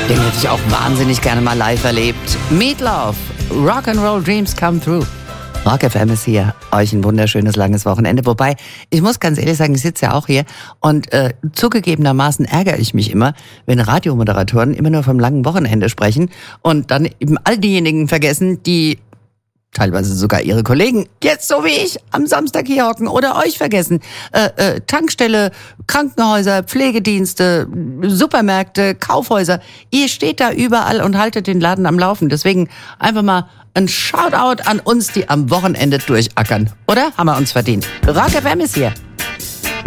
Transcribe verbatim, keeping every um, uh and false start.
Den hätte ich auch wahnsinnig gerne mal live erlebt. Meatloaf, Rock'n'Roll Dreams Come True. Rock F M ist hier. Euch ein wunderschönes, langes Wochenende. Wobei, ich muss ganz ehrlich sagen, ich sitze ja auch hier und äh, zugegebenermaßen ärgere ich mich immer, wenn Radiomoderatoren immer nur vom langen Wochenende sprechen und dann eben all diejenigen vergessen, die teilweise sogar ihre Kollegen jetzt so wie ich am Samstag hier hocken oder euch vergessen. Äh, äh, Tankstelle, Krankenhäuser, Pflegedienste, Supermärkte, Kaufhäuser. Ihr steht da überall und haltet den Laden am Laufen. Deswegen einfach mal ein Shoutout an uns, die am Wochenende durchackern. Oder? Haben wir uns verdient. Rock F M ist hier.